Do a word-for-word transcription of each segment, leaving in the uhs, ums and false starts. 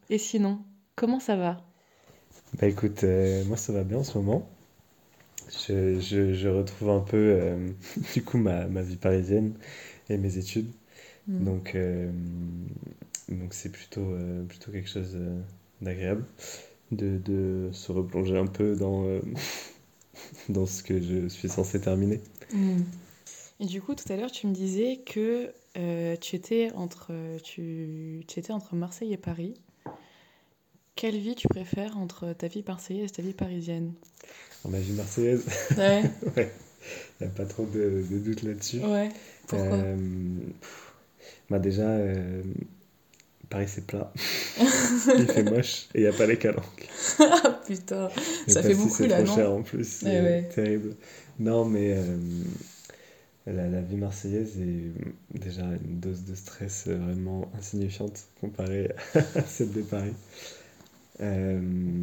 Et sinon, comment ça va? Bah écoute, euh, moi ça va bien en ce moment. Je, je- je retrouve un peu euh, du coup ma, ma vie parisienne et mes études. Hmm. Donc euh, donc c'est plutôt, euh, plutôt quelque chose euh, d'agréable de, de se replonger un peu dans, euh, dans ce que je suis censé terminer. Hmm. Et du coup, tout à l'heure, tu me disais que euh, tu étais entre, tu, tu étais entre Marseille et Paris. Quelle vie tu préfères entre ta vie marseillaise et ta vie parisienne? En ma vie marseillaise, Ouais, ouais, il n'y a pas trop de, de doute là-dessus. ouais. Pourquoi? Euh, Bah déjà, euh, Paris c'est plat, il fait moche et il n'y a pas les calanques. Ah putain, Et ça fait Passy, beaucoup c'est là, trop non? cher en plus, Ouais, c'est ouais. terrible. Non, mais euh, la, la vie marseillaise est déjà une dose de stress vraiment insignifiante comparée à celle de Paris. Euh,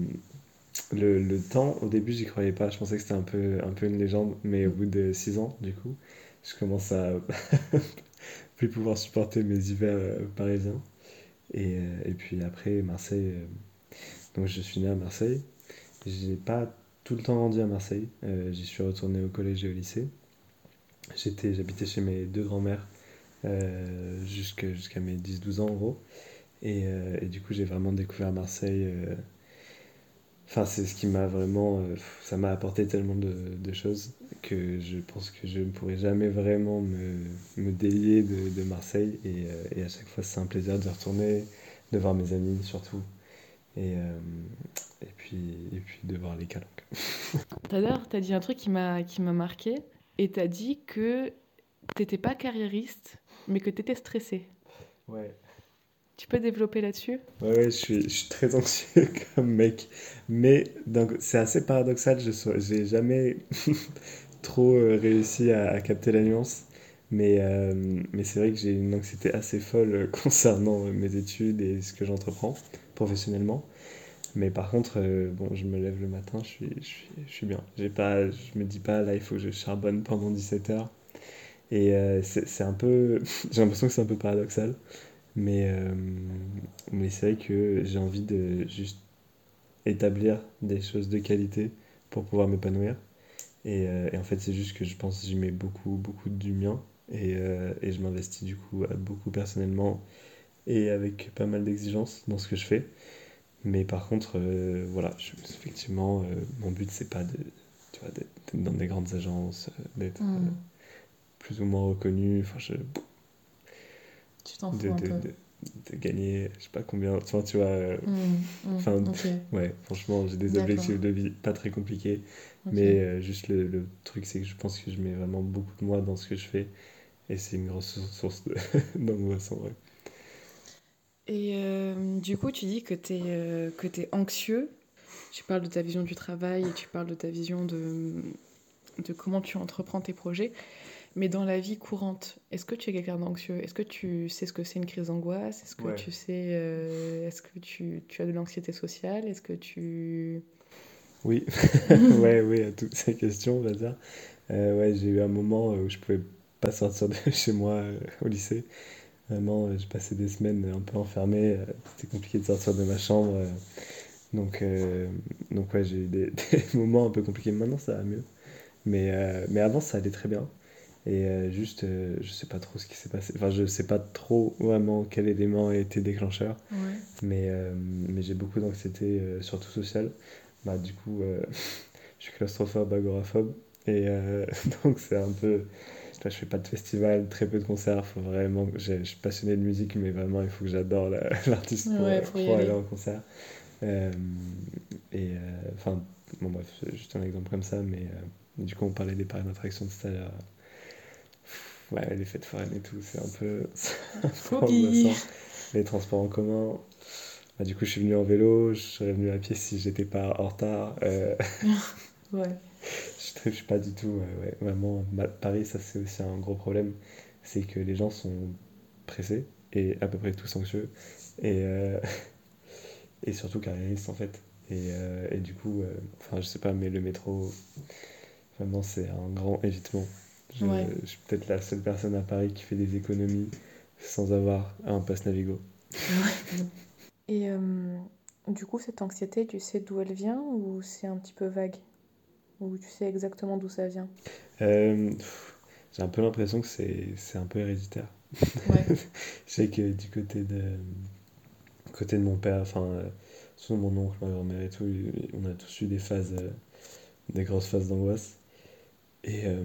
le, le temps, au début, j'y croyais pas. Je pensais que c'était un peu, un peu une légende, mais au bout de six ans, du coup, je commence à plus pouvoir supporter mes hivers euh, parisiens. Et, euh, et puis après, Marseille. euh, donc, je suis né à Marseille. J'ai pas tout le temps grandi à Marseille. Euh, j'y suis retourné au collège et au lycée. J'étais, j'habitais chez mes deux grands-mères euh, jusque- jusqu'à mes dix douze ans en gros. Et, euh, et du coup, j'ai vraiment découvert Marseille. euh, Enfin, c'est ce qui m'a vraiment. euh, ça m'a apporté tellement de, de choses que je pense que je ne pourrai jamais vraiment me, me délier de, de Marseille. Et, euh, et à chaque fois, c'est un plaisir de retourner, de voir mes amis surtout. Et, euh, et, puis, et puis de voir les calanques. Tout à l'heure, t'as dit un truc qui m'a qui m'a marqué et t'as dit que t'étais pas carriériste, mais que t'étais stressé. Ouais. Tu peux développer là-dessus? Ouais, ouais, je suis, je suis très anxieux comme mec. Mais donc, c'est assez paradoxal. Je so- j'ai jamais trop euh, réussi à, à capter la nuance. Mais, euh, mais c'est vrai que j'ai une anxiété assez folle euh, concernant euh, mes études et ce que j'entreprends professionnellement. Mais par contre, euh, bon, je me lève le matin, je suis, je suis, je suis bien. J'ai pas, je me dis pas, là, il faut que je charbonne pendant dix-sept heures. Et euh, c'est c'est un peu. J'ai l'impression que c'est un peu paradoxal. Mais, euh, mais c'est vrai que j'ai envie de juste établir des choses de qualité pour pouvoir m'épanouir. Et, euh, et en fait, c'est juste que je pense que j'y mets beaucoup, beaucoup du mien. Et, euh, et je m'investis du coup à beaucoup personnellement et avec pas mal d'exigences dans ce que je fais. Mais par contre, euh, voilà, je- effectivement, euh, mon but c'est pas de, tu vois, d'être d'être dans des grandes agences, euh, d'être euh, Hmm. plus ou moins reconnu, enfin, je, Tu t'en de, fous un de, peu. de, de gagner, je sais pas combien, enfin, tu vois, euh, Hmm, hmm, enfin, ok, ouais, franchement, j'ai des d'accord, objectifs de vie pas très compliqués, ok. mais euh, juste le, le truc, c'est que je pense que je mets vraiment beaucoup de moi dans ce que je fais, et c'est une grosse source de- d'angoisse en vrai. Et euh, du coup, tu dis que t'es euh, que t'es anxieux. Tu parles de ta vision du travail et tu parles de ta vision de, de comment tu entreprends tes projets. Mais dans la vie courante, est-ce que tu es quelqu'un d'anxieux? Est-ce que tu sais ce que c'est une crise d'angoisse? Est-ce que Ouais. tu sais, euh, est-ce que tu, tu as de l'anxiété sociale? Est-ce que tu... Oui, ouais, oui, à toutes ces questions, on va dire. Euh, ouais, j'ai eu un moment où je pouvais pas sortir de chez moi euh, au lycée. Vraiment, euh, j'ai passé des semaines un peu enfermé. euh, C'était compliqué de sortir de ma chambre. euh, donc, euh, donc ouais, j'ai eu des, des moments un peu compliqués. Maintenant, ça va mieux. Mais, euh, mais avant, ça allait très bien. Et euh, juste, euh, je sais pas trop ce qui s'est passé. Enfin, je sais pas trop vraiment quel élément a été déclencheur. Ouais. Mais, euh, mais j'ai beaucoup d'anxiété, euh, surtout sociale. Bah, du coup, euh, je suis claustrophobe, agoraphobe. Et euh, donc, c'est un peu. Tu vois, je fais pas de festival, très peu de concerts. Faut vraiment. Je je suis passionné de musique, mais vraiment, il faut que j'adore la- l'artiste pour, Ouais, euh, pour y pour aller aller. en concert. Euh, et euh, enfin, bon, bref, c'est juste un exemple comme ça. Mais euh, du coup, on parlait des parcs d'attraction tout à l'heure. Ouais, les fêtes foraines et tout, c'est un peu, c'est un peu Phobie. angoissant. Les transports en commun. Bah, du coup, je suis venu en vélo, je serais venu à pied si j'étais pas en retard. Euh, Ouais. je, ne suis pas du tout. Euh, ouais, vraiment, bah, Paris, ça c'est aussi un gros problème. C'est que les gens sont pressés et à peu près tous anxieux. Et, euh, et surtout carriéristes en fait. Et, euh, et du coup, euh, enfin, je sais pas, mais le métro, vraiment, c'est un grand évitement. Je, Ouais. je suis peut-être la seule personne à Paris qui fait des économies sans avoir un pass Navigo. Ouais. Et euh, du coup, cette anxiété, tu sais d'où elle vient ou c'est un petit peu vague? Ou tu sais exactement d'où ça vient? Euh, pff, j'ai un peu l'impression que c'est c'est un peu héréditaire. Ouais. Je sais que du côté de, côté de mon père, enfin, euh, surtout mon oncle, ma grand-mère et tout, on a tous eu des phases, euh, des grosses phases d'angoisse. Et euh,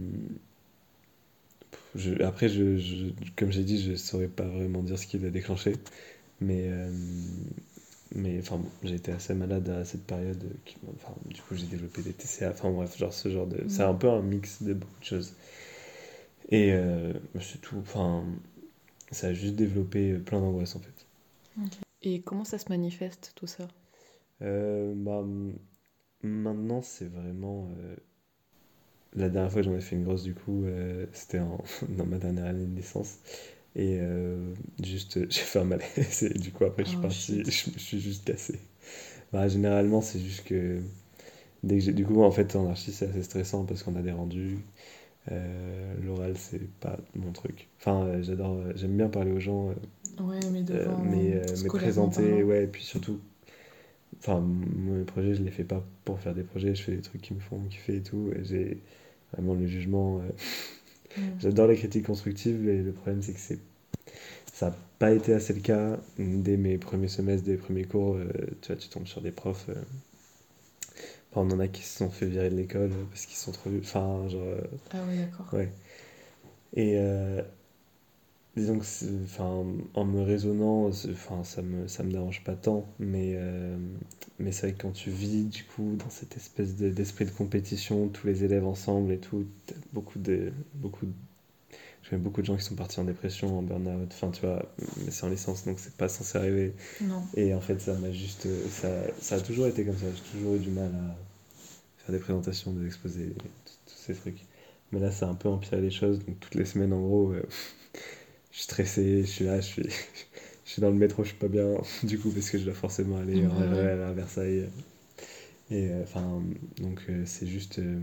je- après, je, je- comme j'ai dit, je saurais pas vraiment dire ce qui l'a déclenché. Mais, euh, mais enfin, bon, j'ai été assez malade à cette période. Qui, m'a- enfin, du coup, j'ai développé des T C A. Enfin, bref, genre ce genre de. C'est un Mm. peu un mix de beaucoup de choses. Et euh, c'est tout. Enfin, ça a juste développé plein d'angoisse en fait. Ok. Et comment ça se manifeste tout ça? Euh, bah, m- maintenant, c'est vraiment. euh, la dernière fois que j'en ai fait une grosse, du coup, euh, c'était en- dans ma dernière année de licence. Et euh, juste, euh, j'ai fait un malaise. Et du coup, après, je suis Oh parti. shit. Je me suis juste cassé. Bah, généralement, c'est juste que. Dès que j'ai- du coup, en fait, en archi, c'est assez stressant parce qu'on a des rendus. Euh, l'oral, c'est pas mon truc. Enfin, euh, j'adore. euh, J'aime bien parler aux gens. euh, Ouais, mais euh, devant, mais, euh, mais scolairement présenter, parlant. ouais, et puis surtout. Enfin, mes projets, je les fais pas pour faire des projets. Je fais des trucs qui me font kiffer et tout. Et j'ai vraiment le jugement. euh, Mm. J'adore les critiques constructives, mais le problème, c'est que c'est ça n'a pas été assez le cas dès mes premiers semestres, des premiers cours. Euh, tu vois, tu tombes sur des profs. euh, enfin, on en a qui se sont fait virer de l'école parce qu'ils sont trop. Enfin, genre. euh, Ah oui, d'accord. ouais. Et euh, disons que, c'est- enfin, en me raisonnant, c'est- enfin, ça me, ça me dérange pas tant, mais, euh, mais c'est vrai que quand tu vis, du coup, dans cette espèce de- d'esprit de compétition, tous les élèves ensemble et tout, t'as beaucoup de, beaucoup de je connais beaucoup de gens qui sont partis en dépression, en burn-out, enfin tu vois, mais c'est en licence donc c'est pas censé arriver. Non. Et en fait ça m'a juste. euh, Ça, ça a toujours été comme ça, j'ai toujours eu du mal à faire des présentations, des exposés, tous ces trucs. Mais là ça a un peu empiré les choses, donc toutes les semaines en gros, euh, je suis stressé, je suis là, je suis, je suis dans le métro, je suis pas bien, du coup parce que je dois forcément aller en Bah ouais. R E R à Versailles. Et euh, enfin, donc euh, c'est juste. euh,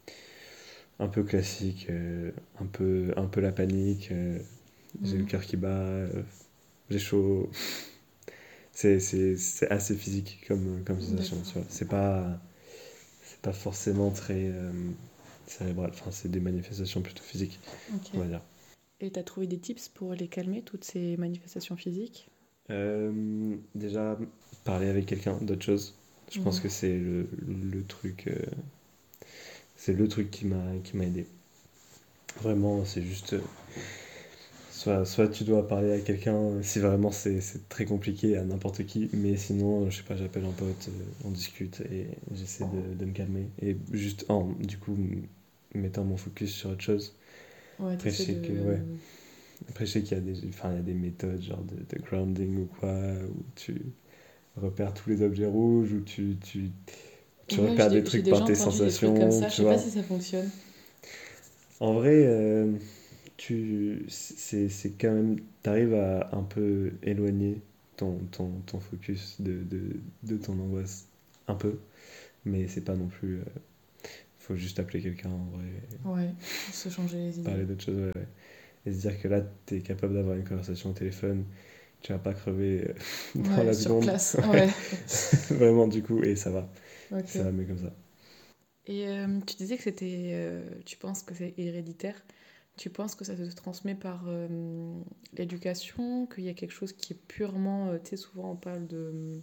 un peu classique, euh, un peu, un peu la panique, euh, j'ai le Mm. cœur qui bat, euh, j'ai chaud. C'est, c'est, c'est assez physique comme, comme sensation, tu D'accord. vois. C'est pas, c'est pas forcément très euh, cérébral, enfin, c'est des manifestations plutôt physiques, Ok. on va dire. Et t'as trouvé des tips pour les calmer, toutes ces manifestations physiques? Euh, déjà, parler avec quelqu'un d'autre chose, je pense Mm. que c'est le, le truc, euh, c'est le truc qui m'a, qui m'a aidé. Vraiment, c'est juste. euh, Soit, soit tu dois parler à quelqu'un euh, si vraiment c'est c'est très compliqué à n'importe qui, mais sinon, euh, je sais pas, j'appelle un pote, euh, on discute et j'essaie de, de me calmer. Et juste en, du coup, m- mettant mon focus sur autre chose. Ouais, Après, je t'essaies sais que, ouais, de... après, je sais qu'il y a des, enfin, il y a des méthodes genre de, de grounding ou quoi, où tu repères tous les objets rouges, où tu, tu, tu Ouais, repères des j'ai j'ai trucs par déjà tes entendu des trucs comme sensations, ça. Je tu sais pas vois. si ça fonctionne. En vrai, euh, tu, c'est, c'est quand même, t'arrives à un peu éloigner ton, ton, ton focus de, de, de ton angoisse. Un peu, mais c'est pas non plus. euh, faut juste appeler quelqu'un en vrai, Ouais, se changer les idées. parler d'autre chose, ouais, ouais. Et se dire que là, t'es capable d'avoir une conversation au téléphone, tu vas pas crever euh, dans Ouais, la sur seconde. place. Ouais, Ouais. vraiment, du coup, et ça va. Ça Ok. va mieux comme ça. Et euh, tu disais que c'était, euh, tu penses que c'est héréditaire. Tu penses que ça se transmet par euh, l'éducation, qu'il y a quelque chose qui est purement, euh, tu sais, souvent on parle de,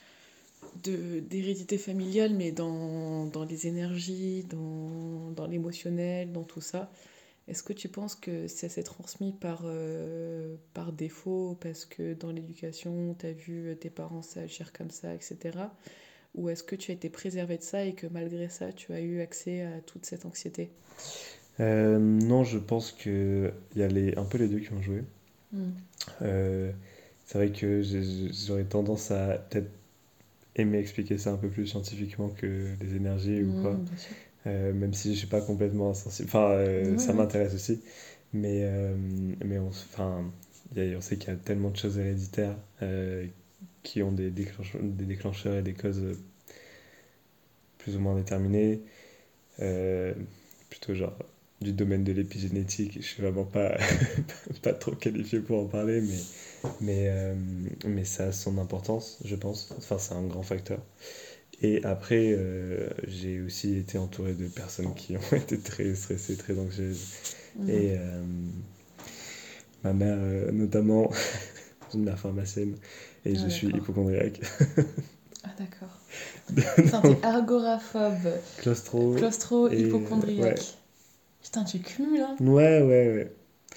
de- d'hérédité familiale, mais dans, dans les énergies, dans, dans l'émotionnel, dans tout ça. Est-ce que tu penses que ça s'est transmis par, euh, par défaut, parce que dans l'éducation, tu as vu tes parents agir comme ça, et cetera. Ou est-ce que tu as été préservé de ça et que malgré ça, tu as eu accès à toute cette anxiété? Euh, non, je pense que il y a les, un peu les deux qui ont joué. Mm. Euh, c'est vrai que j'ai- j'aurais tendance à peut-être aimer expliquer ça un peu plus scientifiquement que les énergies ou quoi. Mm, bien sûr. Euh, même si je suis pas complètement insensible. Enfin, euh, Ouais, ça ouais. m'intéresse aussi. Mais, euh, mais on, s- enfin, il y a- on sait qu'il y a tellement de choses héréditaires euh, qui ont des déclencheurs, des déclencheurs et des causes plus ou moins déterminées. Euh, plutôt genre du domaine de l'épigénétique. Je suis vraiment pas, pas trop qualifié pour en parler, mais, mais, euh, mais ça a son importance, je pense. Enfin, c'est un grand facteur. Et après, euh, j'ai aussi été entouré de personnes qui ont été très stressées, très anxieuses. Mhm. Et euh, ma mère, euh, notamment, j'ai une mère pharmacienne, et Ah, je suis d'accord. hypochondriaque. Ah, d'accord. Putain, t'es agoraphobe, Claustro. claustro, Et euh, ouais. hypochondriaque. Putain, tu cumules, hein. Ouais, ouais, ouais.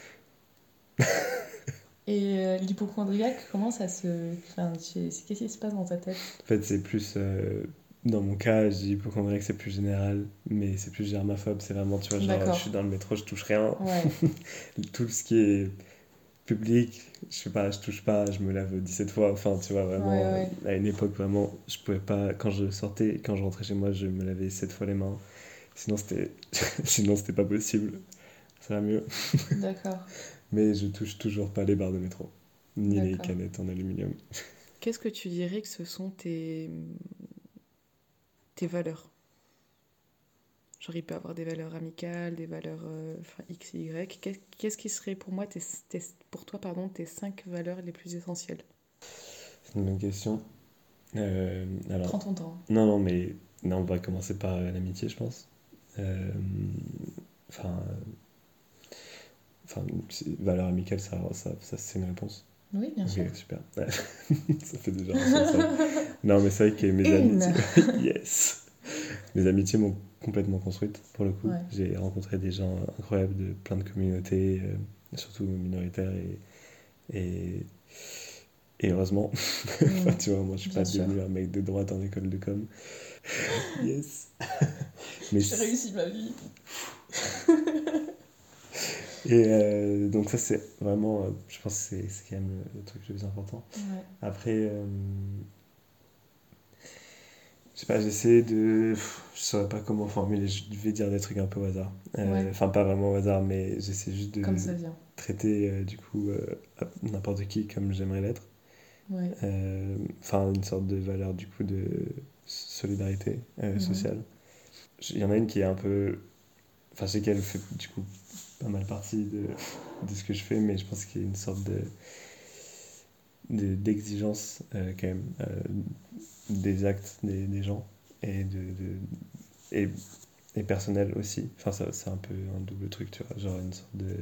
Et euh, l'hypochondriaque, comment ça se... Enfin, tu- c'est- qu'est-ce qui se passe dans ta tête? En fait, c'est plus. Euh, dans mon cas, je dis hypochondriaque, c'est plus général, mais c'est plus germaphobe. C'est vraiment, tu vois, genre, je suis D'accord. dans le métro, je touche rien. Ouais. Tout ce qui est public, je sais pas, je touche pas, je me lave dix-sept fois. Enfin, tu vois, Ouais, vraiment, ouais. euh, à une époque, vraiment, je pouvais pas. Quand je sortais, quand je rentrais chez moi, je me lavais sept fois les mains. Sinon, c'était, sinon, c'était pas possible. Ça va mieux. D'accord. Mais je touche toujours pas les barres de métro, ni les D'accord. canettes en aluminium. Qu'est-ce que tu dirais que ce sont tes, tes valeurs? Genre, il peut avoir des valeurs amicales, des valeurs euh, enfin, X et Y. Qu'est- Qu'est-ce qui serait pour moi, tes, tes- pour toi, pardon, tes cinq valeurs les plus essentielles? C'est une bonne question. Euh, alors, Prends ton temps. non, non, mais non, on va commencer par euh, l'amitié, je pense. Euh, Enfin, euh, enfin, c'est- valeur amicale, ça, ça, ça, c'est une réponse. Oui, bien Ok, sûr. super. Ouais. Ça fait déjà un sur cinq. Non, mais c'est vrai que mes Une. amitiés, yes, mes amitiés m'ont complètement construite pour le coup. Ouais. J'ai rencontré des gens incroyables de plein de communautés, euh, surtout minoritaires et, et, et heureusement. Enfin, Mm, tu vois, moi, je suis pas bien sûr. devenu un mec de droite en école de com. Yes. Mais J'ai réussi ma vie. et euh, donc ça c'est vraiment, euh, je pense que c'est c'est quand même le, le truc le plus important. Ouais. Après, euh, je sais pas, j'essaie de, pff, je saurais pas comment formuler, je vais dire des trucs un peu au hasard. Euh, Ouais. Enfin pas vraiment au hasard, mais j'essaie juste Comme de ça vient. traiter euh, du coup euh, n'importe qui comme j'aimerais l'être. Ouais. Euh, Enfin une sorte de valeur du coup de solidarité euh, Mhm. sociale. Il y en a une qui est un peu, enfin je sais qu'elle fait du coup pas mal partie de, de ce que je fais, mais je pense qu'il y a une sorte de de- d'exigence euh, quand même euh, des actes des, des gens et de, de et, et personnel aussi. Enfin ça, c'est un peu un double truc, tu vois, genre une sorte de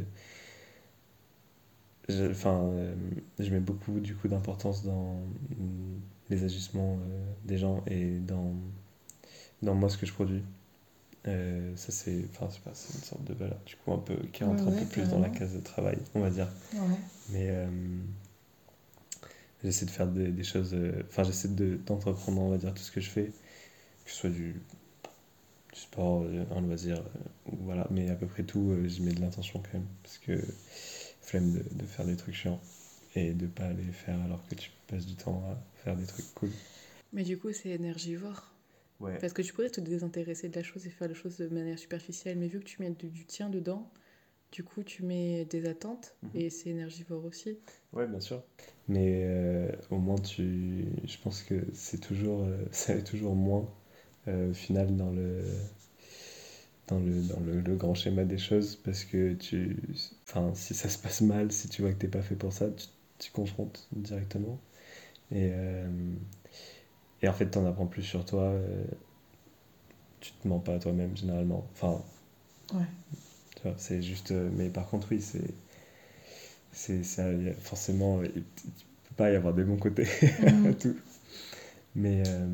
je, enfin euh, je mets beaucoup du coup d'importance dans mm, les agissements euh, des gens et dans dans moi ce que je produis. Euh, ça c'est enfin c'est pas c'est une sorte de valeur du coup un peu qui Ouais, rentre un peu ouais, plus dans la carrément. case de travail, on va dire. Ouais. Mais euh, j'essaie de faire des, des choses euh, enfin j'essaie de d'entreprendre, on va dire, tout ce que je fais, que ce soit du, du sport, euh, un loisir, euh, voilà. Mais à peu près tout, euh, j'y mets de l'intention quand même. Parce que flemme de, de faire des trucs chiants et de pas les faire alors que tu passes du temps à faire des trucs cool. Mais du coup, c'est énergivore. Ouais. Parce que tu pourrais te désintéresser de la chose et faire les choses de manière superficielle, mais vu que tu mets du, du tien dedans, du coup, tu mets des attentes Mhm. et c'est énergivore aussi. Ouais, bien sûr. Mais euh, au moins, tu... je pense que c'est toujours, euh, ça est toujours moins euh, au final dans le, dans le, dans le, le grand schéma des choses parce que tu, enfin, si ça se passe mal, si tu vois que t'es pas fait pour ça, tu, tu confrontes directement. Et, euh, et en fait, t'en apprends plus sur toi. Euh, tu te mens pas à toi-même généralement. Enfin, Ouais. tu vois, c'est juste. euh, mais par contre, oui, c'est, c'est, ça, y a- forcément, il, il peut pas y avoir des bons côtés à Mhm. tout. Mais euh,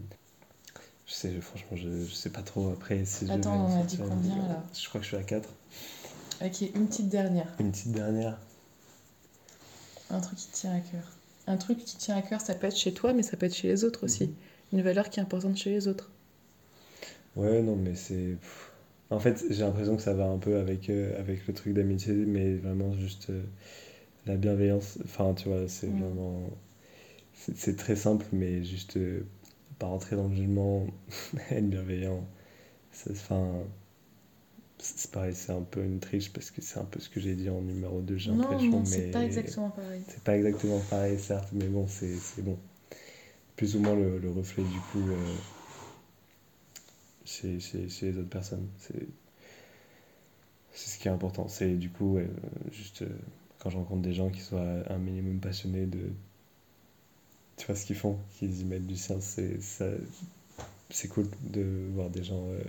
je sais, franchement, je, je sais pas trop après si je vais Attends, en on a dit sortir une. combien là? Je crois que je suis à quatre. Ok, une petite dernière. Une petite dernière. Un truc qui te tient à cœur. Un truc qui te tient à cœur, ça peut être chez toi, mais ça peut être chez les autres aussi. Mhm. Une valeur qui est importante chez les autres. Ouais, non, mais c'est. Pff. En fait, j'ai l'impression que ça va un peu avec, euh, avec le truc d'amitié, mais vraiment juste euh, la bienveillance. Enfin, tu vois, c'est Mhm. vraiment. C'est c'est très simple, mais juste euh, pas rentrer dans le jugement, être bienveillant. Ça- Enfin, c'est c'est pareil, c'est un peu une triche parce que c'est un peu ce que j'ai dit en numéro deux j'ai Non, l'impression, non, c'est pas mais exactement pareil. c'est pas exactement pareil, certes, mais bon, c'est c'est bon. Plus ou moins le, le reflet du coup euh, chez, chez, chez les autres personnes. C'est c'est ce qui est important. C'est du coup, euh, juste euh, quand je rencontre des gens qui soient un minimum passionnés de tu vois ce qu'ils font, qu'ils y mettent du sien, c'est, ça, c'est cool de voir des gens euh,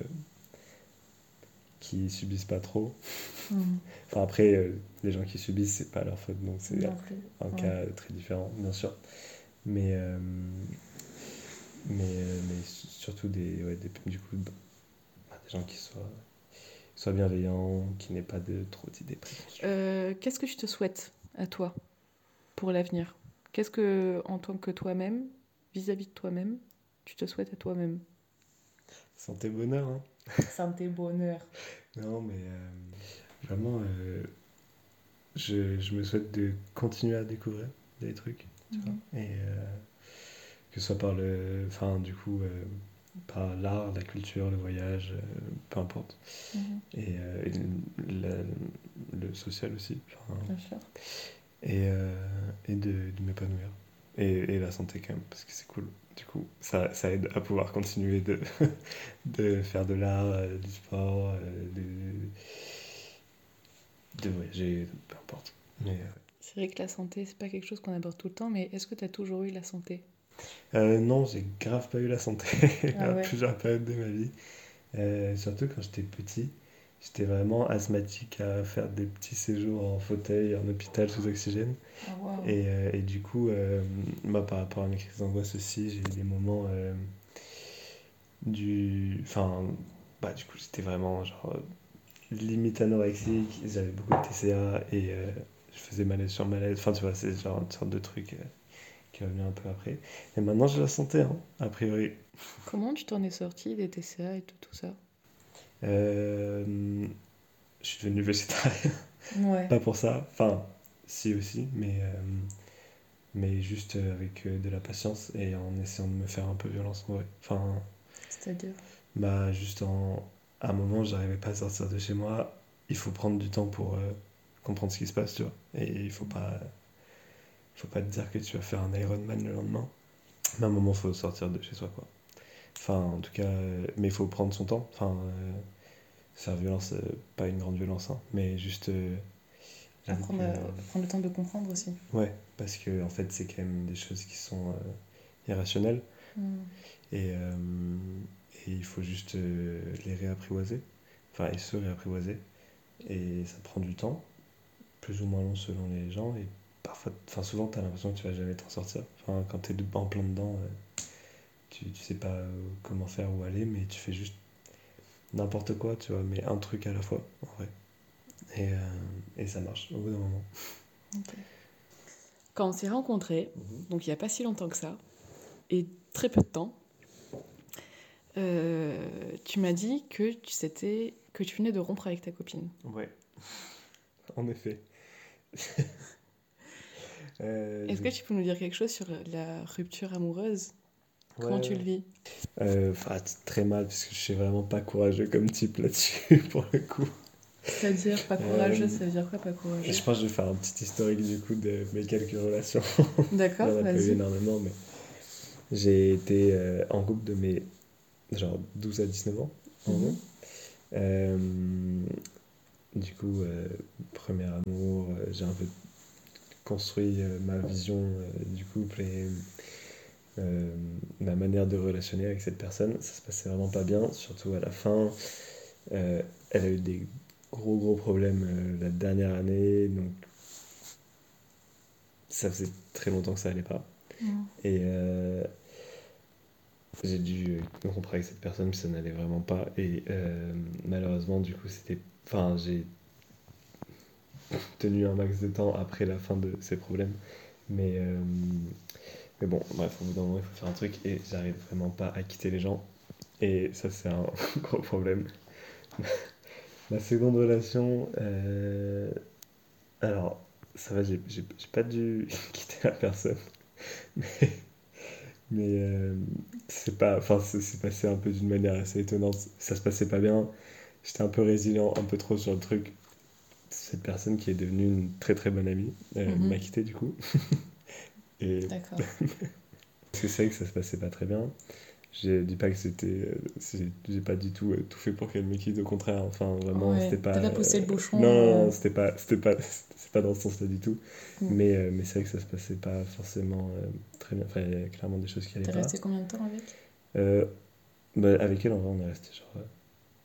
qui subissent pas trop. Mhm. Enfin, après, euh, les gens qui subissent, c'est pas leur faute, donc c'est Non plus. un Ouais. cas très différent, bien sûr. Mais, euh, mais, euh, mais surtout des, ouais, des, du coup, bah, des gens qui soient, soient bienveillants, qui n'aient pas de, trop d'idées préconçues. Euh, qu'est-ce que je te souhaite à toi pour l'avenir? Qu'est-ce que, en tant que toi-même, vis-à-vis de toi-même, tu te souhaites à toi-même? Santé, bonheur, hein. Santé, bonheur. Non, mais euh, vraiment, euh, je, je me souhaite de continuer à découvrir des trucs, tu vois. Mhm. Et euh, que ce soit par le. Enfin, du coup, euh, par l'art, la culture, le voyage, euh, peu importe. Mhm. Et, euh, et le, le- le social aussi. Enfin, Bien sûr. et euh, et de, de m'épanouir. Et, et la santé quand même, parce que c'est cool. Du coup, ça, ça aide à pouvoir continuer de, de faire de l'art, euh, du sport, euh, de, de voyager, peu importe. Mais, euh, C'est vrai que la santé, c'est pas quelque chose qu'on aborde tout le temps, mais est-ce que tu as toujours eu la santé? euh, non, j'ai grave pas eu la santé Ah à ouais. plusieurs périodes de ma vie. Euh, surtout quand j'étais petit, j'étais vraiment asthmatique à faire des petits séjours en fauteuil, en hôpital sous oxygène. Ah waouh. Et, euh, et du coup, euh, moi par rapport à mes crises d'angoisse aussi, j'ai eu des moments euh, du. Enfin, bah du coup, j'étais vraiment genre limite anorexique, j'avais beaucoup de T C A et euh, je faisais malaise sur malaise. Enfin, tu vois, c'est genre une sorte de truc euh, qui est venu un peu après. Et maintenant, j'ai la santé, hein, a priori. Comment tu t'en es sorti des T C A et tout, tout ça? Euh, je suis devenu végétarien. Ouais. Pas pour ça, enfin, si aussi, mais, euh, mais juste euh, avec euh, de la patience et en essayant de me faire un peu violence en vrai. Enfin, C'est-à-dire? bah, juste en. À un moment, j'arrivais pas à sortir de chez moi. Il faut prendre du temps pour euh, comprendre ce qui se passe, tu vois. Et il faut pas, faut pas te dire que tu vas faire un Ironman le lendemain. Mais à un moment, faut sortir de chez soi, quoi. Enfin, en tout cas, euh, mais il faut prendre son temps. Enfin, euh, faire violence, euh, pas une grande violence, hein, mais juste. euh, j'avoue que. Apprendre, à- prendre le temps de comprendre aussi. Ouais, parce que en fait, c'est quand même des choses qui sont euh, irrationnelles Mm. et, euh, et il faut juste euh, les réapprivoiser, enfin, et se réapprivoiser. Et ça prend du temps, plus ou moins long selon les gens, et parfois, enfin, souvent, tu as l'impression que tu vas jamais t'en sortir. Enfin, quand tu es en plein dedans, euh, tu, tu sais pas euh, comment faire, où aller, mais tu fais juste n'importe quoi, tu vois, mais un truc à la fois, en vrai. Et, euh, et ça marche au bout d'un moment. Ok. Quand on s'est rencontrés, Mhm. donc il n'y a pas si longtemps que ça, et très peu de temps, euh, tu m'as dit que tu, c'était, que tu venais de rompre avec ta copine. Ouais, en effet. Euh, Est-ce je- que tu peux nous dire quelque chose sur la rupture amoureuse? Ouais, Comment tu ouais. le vis? Euh, Enfin, c'est très mal parce que je suis vraiment pas courageux comme type là-dessus pour le coup. C'est-à-dire pas courageux, Euh, ça veut dire quoi pas je courageux? pense que je vais faire un petit historique du coup de mes quelques relations. Il D'accord, n'y en a pas eu vas-y. énormément, mais j'ai été euh, en couple de mes genre douze à dix-neuf ans en Mhm. gros. Euh, du coup, euh, premier amour, euh, j'ai un peu construit euh, ma vision euh, du couple et euh, ma manière de relationner avec cette personne. Ça se passait vraiment pas bien, surtout à la fin. Euh, elle a eu des gros gros problèmes euh, la dernière année, donc ça faisait très longtemps que ça allait pas. Mhm. Et euh, j'ai dû euh, rompre avec cette personne, puis ça n'allait vraiment pas. Et euh, malheureusement, du coup, c'était. Enfin, j'ai tenu un max de temps après la fin de ces problèmes. Mais, euh, mais bon, bref, au bout d'un moment, il faut faire un truc. Et j'arrive vraiment pas à quitter les gens. Et ça, c'est un gros problème. Ma seconde relation, euh, alors, ça va, j'ai j'ai- j'ai pas dû quitter la personne, mais euh, c'est pas, enfin, c'est c'est passé un peu d'une manière assez étonnante. Ça se passait pas bien, j'étais un peu résilient, un peu trop sur le truc. Cette personne qui est devenue une très très bonne amie euh, Mhm. m'a quitté du coup. Et D'accord. parce que c'est vrai que ça se passait pas très bien. Je dis pas que c'était. euh, c'est- J'ai pas du tout euh, tout fait pour qu'elle me quitte, au contraire. Enfin, vraiment, Ouais, c'était pas. t'as pas poussé le euh, bouchon. Non, non, euh, non, c'était pas, c'était pas, c'est pas dans ce sens-là du tout. mm. Mais, euh, mais c'est vrai que ça se passait pas forcément euh, très bien. Enfin, il y a clairement des choses qui allaient T'es pas. resté combien de temps avec? Euh, Bah, avec elle, en vrai, on est resté genre euh,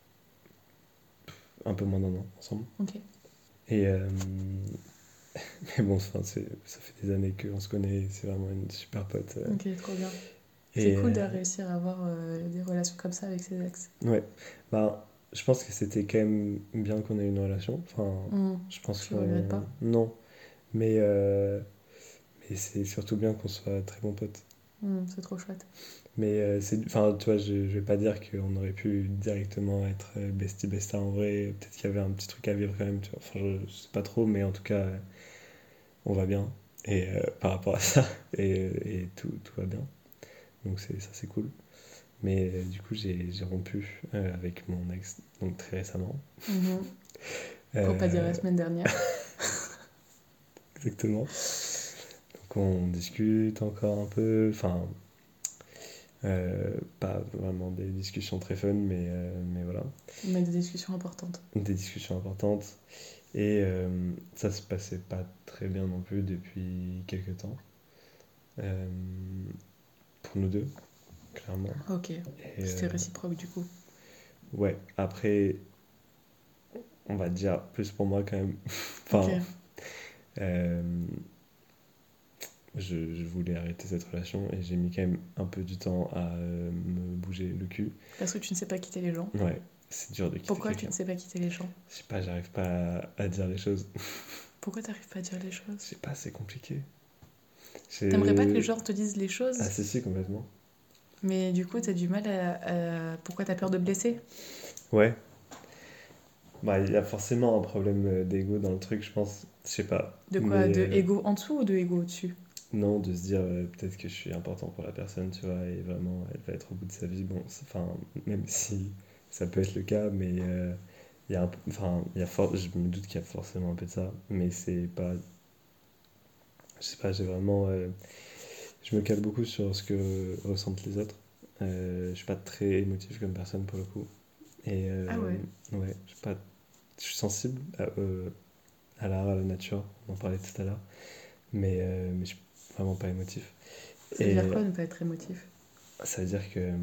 un peu moins d'un an ensemble. Ok. Et euh, mais bon, enfin, c'est, ça fait des années qu'on se connaît. C'est vraiment une super pote. euh. Ok, trop bien. C'est Et cool de euh, réussir à avoir euh, des relations comme ça avec ses ex. ouais, bah, je pense que c'était quand même bien qu'on ait une relation. Enfin, Mm. je pense Tu regrettes qu'on. pas? Non, mais, euh, mais c'est surtout bien qu'on soit très bons potes. Mm, c'est trop chouette. Mais euh, c'est, enfin, tu vois, je, je vais pas dire qu'on aurait pu directement être euh, bestie besta en vrai. Peut-être qu'il y avait un petit truc à vivre quand même, tu vois. Enfin, je, je sais pas trop, mais en tout cas, euh, on va bien. Et euh, par rapport à ça, et, et tout, tout va bien. Donc c'est, ça, c'est cool. Mais euh, du coup, j'ai, j'ai rompu euh, avec mon ex, donc très récemment. Mhm. Pour pas dire Euh, la semaine dernière. Exactement. Donc on discute encore un peu. Enfin, euh, pas vraiment des discussions très fun, mais, euh, mais voilà. Mais des discussions importantes. Des discussions importantes. Et euh, ça se passait pas très bien non plus depuis quelques temps. Euh, pour nous deux, clairement. Ok. Et C'était euh, réciproque du coup. ouais, après, on va dire plus pour moi quand même. Ok. Enfin, euh, je, je voulais arrêter cette relation et j'ai mis quand même un peu du temps à euh, me bouger le cul. Parce que tu ne sais pas quitter les gens. Ouais, c'est dur de quitter Pourquoi tu quelqu'un. ne sais pas quitter les gens? Je sais pas, j'arrive pas à, à dire les choses. Pourquoi t'arrives pas à dire les Je choses? sais pas, c'est compliqué. T'aimerais pas que les C'est... gens te disent les Ah choses, si, si, complètement. mais du coup t'as du mal à, à- Pourquoi t'as peur de blesser? Ouais, bah il y a forcément un problème euh, d'ego dans le truc, je pense. Je sais pas. De quoi? Mais De euh, ego en dessous ou de ego au-dessus? non, de se dire euh, peut-être que je suis important pour la personne, tu vois, et vraiment elle va être au bout de sa vie. Bon, c'est- enfin, même si ça peut être le cas, mais euh, il y a un peu- enfin, il y a for- je me doute qu'il y a forcément un peu de ça, mais c'est pas. Je sais pas, j'ai vraiment. euh, Je me cale beaucoup sur ce que ressentent les autres. Euh, je suis pas très émotif comme personne pour le coup. Et Ah euh, ouais. ouais, je suis pas, je suis sensible à, euh, à l'art, à la nature. On en parlait tout à l'heure, mais euh, mais je suis vraiment pas émotif. Ça veut dire Et quoi ne pas être émotif? ça veut dire que euh,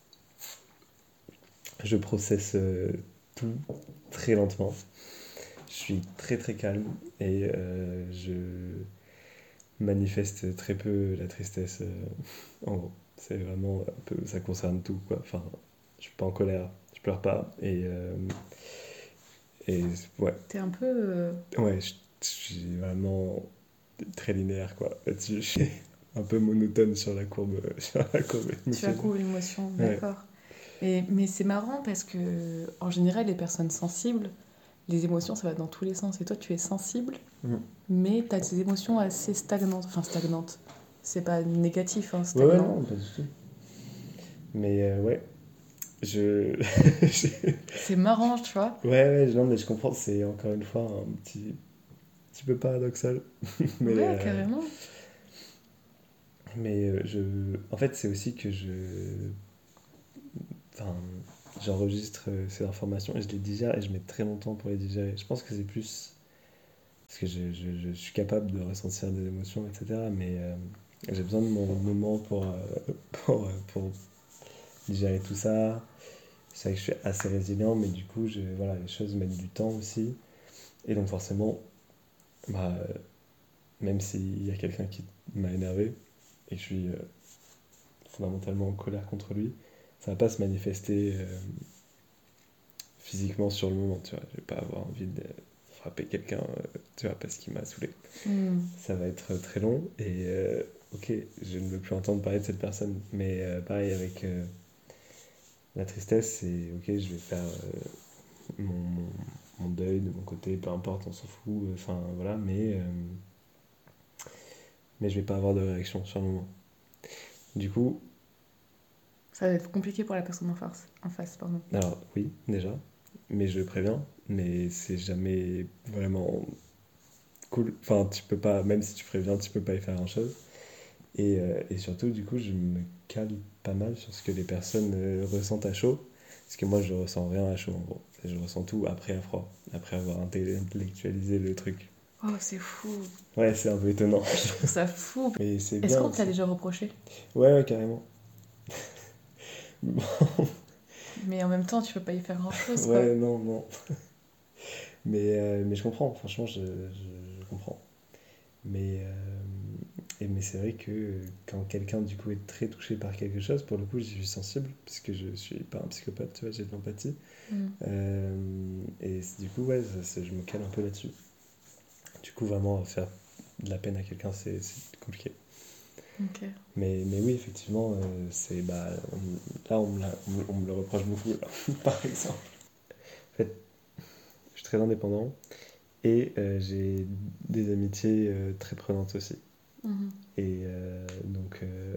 je processe euh, tout très lentement. Je suis très très calme et euh, je manifeste très peu la tristesse. euh, en gros, c'est vraiment un peu, ça concerne tout quoi. Enfin, je suis pas en colère, je pleure pas et euh, et ouais, T'es un peu... euh, ouais, je, je suis vraiment très linéaire quoi. Là-dessus, je suis un peu monotone sur la courbe, sur la courbe Tu as émotionnelle. court l'émotion, Ouais, d'accord. Mais, mais c'est marrant parce que, en général, les personnes sensibles, les émotions, ça va dans tous les sens. Et toi, tu es sensible, Mm. mais tu as des émotions assez stagnantes. Enfin, stagnantes. C'est pas négatif, hein, Ouais, ouais, stagnant. non, pas du tout. Mais euh, ouais, je. je- C'est marrant, tu vois. Ouais, ouais, non, mais je comprends, c'est encore une fois un petit, petit peu paradoxal. Mais, Ouais, euh, carrément. mais euh, je. En fait, c'est aussi que je. Enfin, j'enregistre euh, ces informations et je les digère et je mets très longtemps pour les digérer. Je pense que c'est plus. Parce que je, je, je suis capable de ressentir des émotions, et cetera. Mais euh, j'ai besoin de mon moment pour, euh, pour, euh, pour digérer tout ça. C'est vrai que je suis assez résilient, mais du coup, je, voilà, les choses mettent du temps aussi. Et donc forcément, bah, euh, même s'il y a quelqu'un qui m'a énervé et que je suis euh, fondamentalement en colère contre lui, ça va pas se manifester euh, physiquement sur le moment, tu vois. Je vais pas avoir envie de frapper quelqu'un, euh, tu vois, parce qu'il m'a saoulé. Hmm. Ça va être très long et euh, ok, je ne veux plus entendre parler de cette personne. Mais euh, pareil avec euh, la tristesse, c'est ok, je vais faire euh, mon, mon, mon deuil de mon côté, peu importe, on s'en fout, enfin voilà, mais, euh, mais je vais pas avoir de réaction sur le moment. Du coup, Ça va être compliqué pour la personne en face. En face, pardon. alors oui, déjà, mais je préviens, mais c'est jamais vraiment cool. Enfin, tu peux pas, même si tu préviens, tu peux pas y faire grand chose. Et, euh, et surtout, du coup, je me cale pas mal sur ce que les personnes euh, ressentent à chaud. Parce que moi, je ressens rien à chaud, en gros. Je ressens tout après à froid, après avoir intellectualisé le truc. Oh, c'est fou. Ouais, c'est un peu étonnant. Je trouve ça fou. Mais c'est Est-ce bien qu'on te l'a aussi. déjà reproché? Ouais, ouais, carrément. Mais en même temps, tu peux pas y faire grand-chose, quoi. Ouais, non, non. Mais, euh, mais je comprends, franchement, je, je, je comprends. Mais, euh, et, mais c'est vrai que quand quelqu'un, du coup, est très touché par quelque chose, pour le coup, j'y suis sensible, parce que je suis pas un psychopathe, tu vois, j'ai de l'empathie. Mm. Euh, et c'est- du coup, ouais, ça- c'est- je me cale un peu là-dessus. Du coup, vraiment, faire de la peine à quelqu'un, c'est c'est compliqué. Ok. Mais, mais oui, effectivement, euh, c'est, bah, on- là, on me, l'a- on me- on me le reproche beaucoup, là, par exemple. En fait, je suis très indépendant et euh, j'ai des amitiés euh, très prenantes aussi. Mhm. Et euh, donc, euh,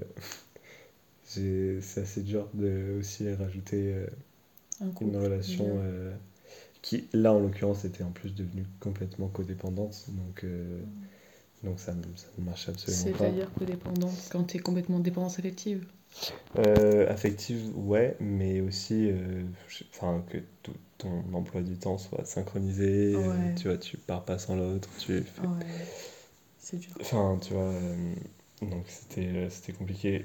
j'ai- c'est assez dur de aussi rajouter euh, Un une couple, relation lien. euh, qui, là, en l'occurrence, était en plus devenue complètement codépendante. Donc, euh, donc ça, ne- ça ne marche absolument pas. C'est-à-dire codépendante, quand t'es complètement dépendance affective. Euh, affective, ouais, mais aussi euh, je- enfin, que tout ton emploi du temps soit synchronisé. Euh, Ouais, tu vois, tu pars pas sans l'autre. Tu fais... ouais, c'est dur. Enfin, tu vois, euh, donc c'était euh, c'était compliqué.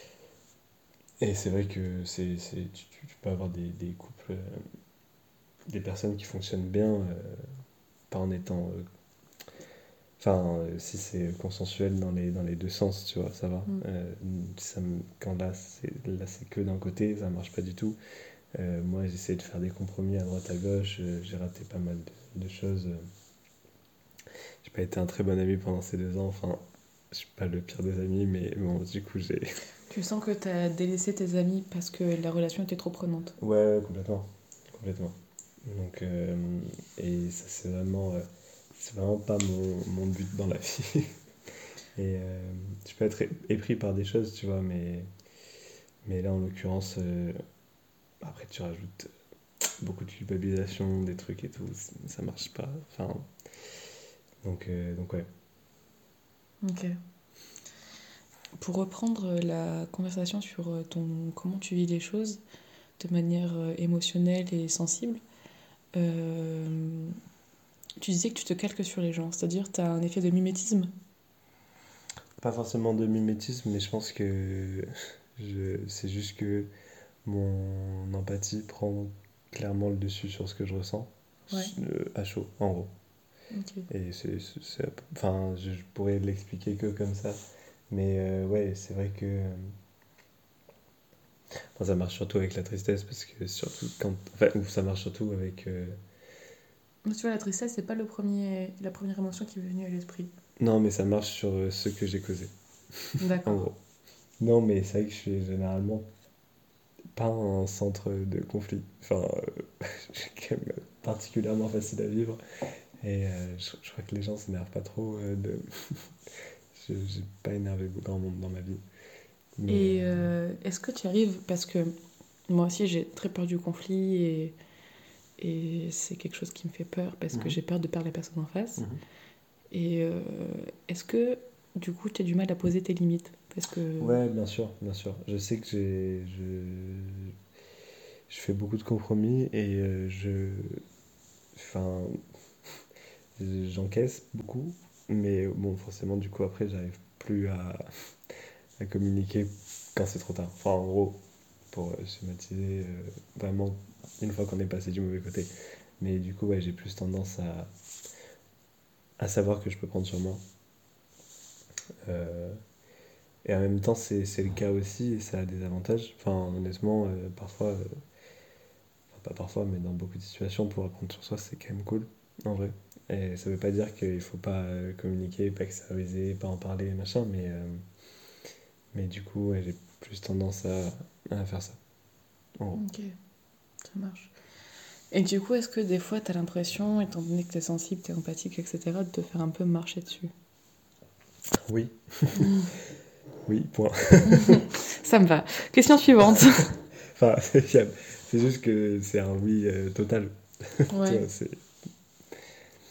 Et c'est vrai que c'est, c'est, tu, tu- tu peux avoir des, des couples, euh, des personnes qui fonctionnent bien, euh, pas en étant. euh, Enfin, euh, si c'est consensuel dans les, dans les deux sens, tu vois, ça va. Mm. Euh, ça me- quand là, c'est, là, c'est que d'un côté, ça marche pas du tout. Euh, moi, j'essaie de faire des compromis à droite à gauche. euh, j'ai raté pas mal de, de choses. euh. J'ai pas été un très bon ami pendant ces deux ans. Enfin, je suis pas le pire des amis, mais bon, du coup, j'ai. Tu sens que t'as délaissé tes amis parce que la relation était trop prenante. Ouais, ouais, complètement. Complètement. Donc, euh, et ça, c'est vraiment, euh, c'est vraiment pas mon, mon but dans la vie. Et euh, je peux être épris par des choses, tu vois, mais, mais là, en l'occurrence, euh, après, tu rajoutes beaucoup de culpabilisation, des trucs et tout, c- ça marche pas. Enfin, donc, euh, donc ouais. Ok. Pour reprendre la conversation sur ton comment tu vis les choses de manière euh, émotionnelle et sensible, euh, tu disais que tu te calques sur les gens, c'est-à-dire tu as un effet de mimétisme. Pas forcément de mimétisme, mais je pense que je, c'est juste que mon empathie prend clairement le dessus sur ce que je ressens, Ouais. euh, à chaud, en gros. Ok. Et c'est, c'est- c'est- enfin, je, je pourrais l'expliquer que comme ça. Mais euh, ouais, c'est vrai que euh, enfin, ça marche surtout avec la tristesse, parce que surtout quand. Enfin, ou ça marche surtout avec. euh, Tu vois, la tristesse, c'est pas le premier, la première émotion qui m'est venue à l'esprit. Non, mais ça marche sur euh, ce que j'ai causé, en D'accord. gros. Non, mais c'est vrai que je suis généralement pas un centre de conflit. Enfin, euh, je suis quand même particulièrement facile à vivre. Et euh, je, je crois que les gens s'énervent pas trop euh, de. Je- J'ai pas énervé grand monde dans ma vie. Mais Et euh, euh, est-ce que tu arrives, parce que moi aussi j'ai très peur du conflit et, et c'est quelque chose qui me fait peur parce que mhm, j'ai peur de perdre la personne en face. mhm. Et euh, est-ce que du coup tu as du mal à poser tes limites? Parce que... Ouais, bien sûr, bien sûr. Je sais que j'ai, je, je fais beaucoup de compromis et euh, je, enfin, j'encaisse beaucoup, mais bon, forcément, du coup, après, j'arrive plus à, à communiquer quand c'est trop tard. Enfin, en gros, pour euh, schématiser, euh, vraiment, une fois qu'on est passé du mauvais côté. Mais du coup, ouais, j'ai plus tendance à, à savoir que je peux prendre sur moi. Euh, et en même temps, c'est, c'est le cas aussi et ça a des avantages. Enfin, honnêtement, euh, parfois, euh, enfin, pas parfois, mais dans beaucoup de situations, pouvoir prendre sur soi, c'est quand même cool, en vrai. Et ça veut pas dire qu'il faut pas euh, communiquer, pas extérioriser, pas en parler, machin, mais, euh, mais du coup, ouais, j'ai plus tendance à, à faire ça. En gros. Ok, ça marche. Et du coup, est-ce que des fois tu as l'impression, étant donné que tu es sensible, tu es empathique, et cetera, de te faire un peu marcher dessus? Oui, oui, point. Ça me va. Question suivante. Enfin, c'est c'est juste que c'est un oui euh, total. Tu Ouais. vois, c'est...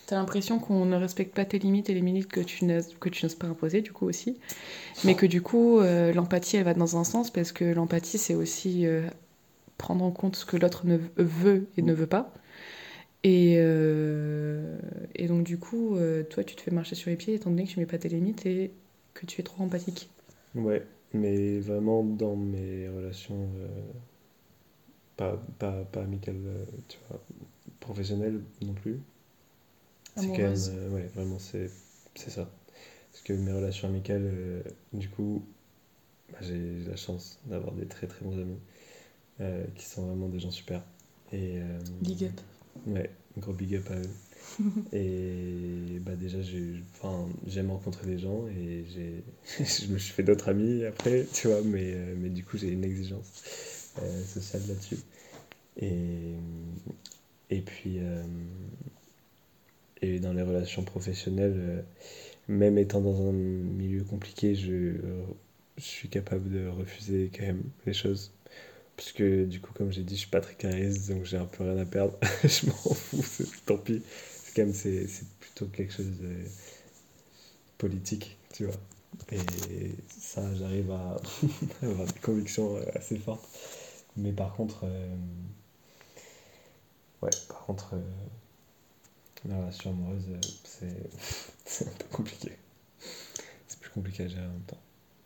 T'as l'impression qu'on ne respecte pas tes limites et les limites que tu n'oses, que tu n'oses pas imposer, du coup, aussi. Mais que du coup, euh, l'empathie, elle va dans un sens, parce que l'empathie, c'est aussi euh, prendre en compte ce que l'autre ne veut et ne veut pas. Et, euh, et donc, du coup, euh, toi, tu te fais marcher sur les pieds, étant donné que tu mets pas tes limites et que tu es trop empathique. Ouais, mais vraiment dans mes relations, euh, pas, pas, pas amicales, euh, tu vois, professionnelles non plus. C'est quand même, Amoureuse. euh, ouais, vraiment, c'est, c'est ça. Parce que mes relations amicales, euh, du coup, bah, j'ai la chance d'avoir des très très bons amis euh, qui sont vraiment des gens super. Et euh, Big up. ouais, gros big up à eux. Et bah déjà, j'ai, enfin, j'aime rencontrer des gens et j'ai, je me suis fait d'autres amis après, tu vois, mais, euh, mais du coup, j'ai une exigence euh, sociale là-dessus. Et, et puis, euh, et dans les relations professionnelles, euh, même étant dans un milieu compliqué, je, euh, je suis capable de refuser quand même les choses. Parce que du coup, comme j'ai dit, je suis pas très cariste, donc j'ai un peu rien à perdre. Je m'en fous, c'est- tant pis. C'est quand même, c'est, c'est plutôt quelque chose de politique, tu vois. Et ça, j'arrive à avoir des convictions euh, assez fortes. Mais par contre, euh, ouais, par contre, euh, la relation amoureuse, euh, c'est, c'est un peu compliqué. C'est plus compliqué à gérer en même temps.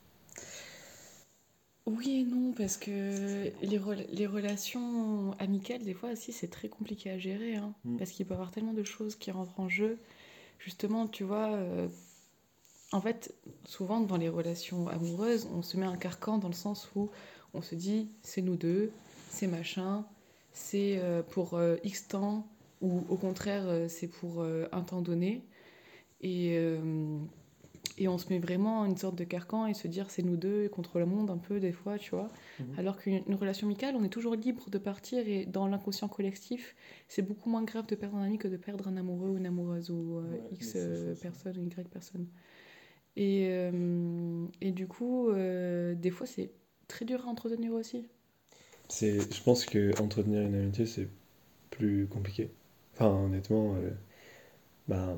Oui et non, parce que les, rela- les relations amicales, des fois aussi, c'est très compliqué à gérer, hein, Mm. parce qu'il peut y avoir tellement de choses qui rentrent en jeu. Justement, tu vois, euh, en fait, souvent dans les relations amoureuses, on se met un carcan dans le sens où on se dit, c'est nous deux, c'est machin, c'est euh, pour euh, X temps, ou au contraire, euh, c'est pour euh, un temps donné. Et, euh, et on se met vraiment une sorte de carcan et se dire c'est nous deux contre le monde un peu des fois, tu vois. Mhm. Alors qu'une une relation amicale, on est toujours libre de partir et dans l'inconscient collectif, c'est beaucoup moins grave de perdre un ami que de perdre un amoureux ou une amoureuse ou euh, Ouais, mais X c'est euh, faux ça. personne ou Y personne. Et, euh, et du coup, euh, des fois, c'est très dur à entretenir aussi. C'est, je pense que entretenir une amitié, c'est plus compliqué. Enfin, honnêtement, euh, bah,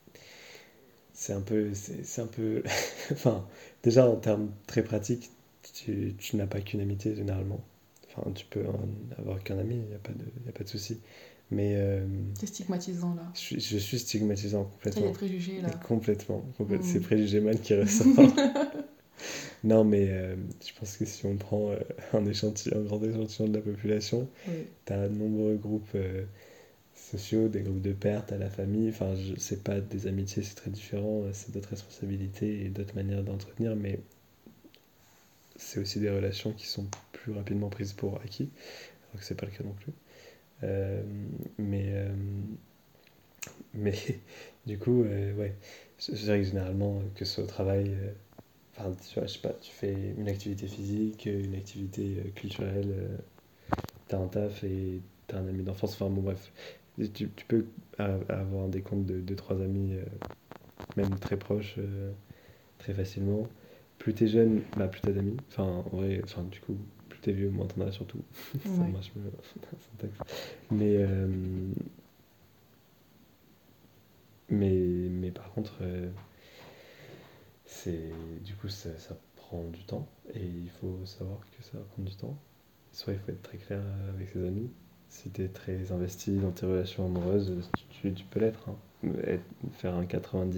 c'est un peu, c'est, c'est un peu, enfin, déjà en termes très pratiques, tu, tu n'as pas qu'une amitié généralement. Enfin, tu peux en avoir qu'un ami, il n'y a pas de, y a pas de souci. Mais euh, C'est stigmatisant là. je suis, je suis stigmatisant Ça y est, le complètement. préjugé là. Complètement, complètement. C'est Hmm. préjugé mal qui ressort. Non, mais euh, je pense que si on prend euh, un échantillon, un grand échantillon de la population, Oui. tu as de nombreux groupes euh, sociaux, des groupes de père, t'as la famille. Enfin, je sais pas, des amitiés, c'est très différent, euh, c'est d'autres responsabilités et d'autres manières d'entretenir, mais c'est aussi des relations qui sont plus rapidement prises pour acquis, alors que c'est pas le cas non plus. Euh, mais, euh, mais du coup, euh, ouais, je je dirais que généralement, euh, que ce soit au travail, euh, enfin, tu vois, je sais pas, tu fais une activité physique, une activité euh, culturelle, euh, t'as un taf et t'as un ami d'enfance, enfin bon bref, tu, tu peux a- avoir des comptes de deux trois amis, euh, même très proches, euh, très facilement. Plus t'es jeune, bah plus t'as d'amis. Enfin, en vrai, enfin du coup, plus t'es vieux, moins t'en as surtout. Ça Ouais. marche mieux, syntaxe. Mais, euh, mais, mais par contre, euh, c'est, du coup, ça, ça prend du temps et il faut savoir que ça va prendre du temps. Soit il faut être très clair avec ses amis. Si tu es très investi dans tes relations amoureuses, tu, tu peux l'être, hein. Être- faire un quatre-vingt-dix